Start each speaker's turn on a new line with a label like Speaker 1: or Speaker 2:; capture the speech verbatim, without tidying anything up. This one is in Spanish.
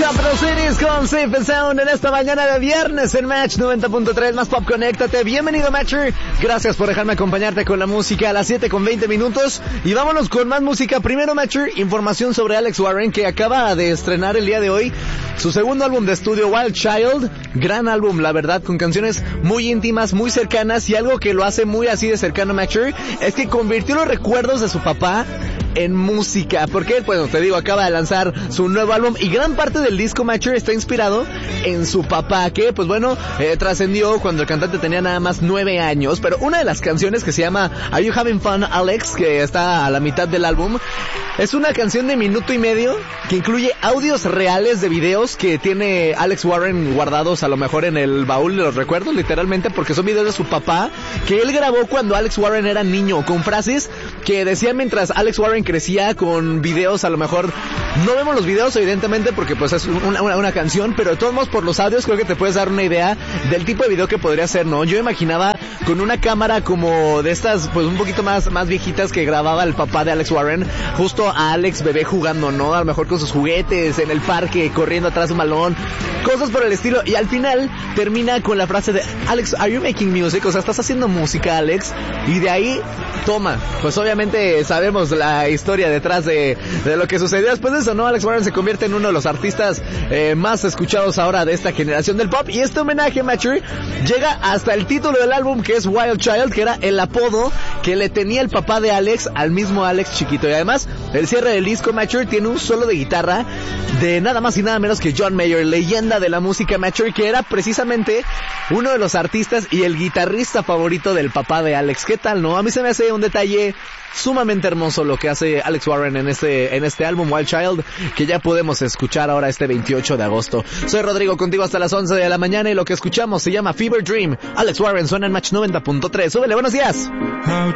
Speaker 1: Capital Cities con Safe Sound en esta mañana de viernes en Match noventa punto tres, más pop, conéctate. Bienvenido, Matcher. Gracias por dejarme acompañarte con la música a las siete con veinte minutos. Y vámonos con más música. Primero, Matcher, información sobre Alex Warren, que acaba de estrenar el día de hoy su segundo álbum de estudio, Wild Child. Gran álbum, la verdad, con canciones muy íntimas, muy cercanas, y algo que lo hace muy así de cercano, Matcher, es que convirtió los recuerdos de su papá en música, porque, bueno, te digo, acaba de lanzar su nuevo álbum y gran parte del disco, Matcher, está inspirado en su papá, que, pues bueno, eh, trascendió cuando el cantante tenía nada más nueve años, pero una de las canciones que se llama Are You Having Fun, Alex, que está a la mitad del álbum, es una canción de minuto y medio que incluye audios reales de videos que tiene Alex Warren guardados a lo mejor en el baúl de los recuerdos, literalmente, porque son videos de su papá que él grabó cuando Alex Warren era niño, con frases que decía mientras Alex Warren crecía, con videos. A lo mejor no vemos los videos evidentemente porque pues es una, una, una canción, pero de todos modos por los audios creo que te puedes dar una idea del tipo de video que podría ser, ¿no? Yo imaginaba con una cámara como de estas pues un poquito más, más viejitas que grababa el papá de Alex Warren, justo a Alex bebé jugando, ¿no? A lo mejor con sus juguetes en el parque, corriendo atrás de un balón, cosas por el estilo, y al final termina con la frase de Alex, are you making music? O sea, ¿estás haciendo música, Alex? Y de ahí, toma, pues obviamente sabemos la historia detrás de, de lo que sucedió después de eso, ¿no? Alex Warren se convierte en uno de los artistas eh, más escuchados ahora de esta generación del pop, y este homenaje, Matcher, llega hasta el título del álbum, que es Wild Child, que era el apodo que le tenía el papá de Alex al mismo Alex chiquito. Y además, el cierre del disco, Matcher, tiene un solo de guitarra de nada más y nada menos que John Mayer, leyenda de la música, Matcher, que era precisamente uno de los artistas y el guitarrista favorito del papá de Alex. ¿Qué tal, no? A mí se me hace un detalle sumamente hermoso lo que hace Alex Warren en este en este álbum Wild Child, que ya podemos escuchar ahora este veintiocho de agosto. Soy Rodrigo, contigo hasta las once de la mañana, y lo que escuchamos se llama Fever Dream. Alex Warren suena en Match noventa punto tres. Súbele, buenos días.
Speaker 2: How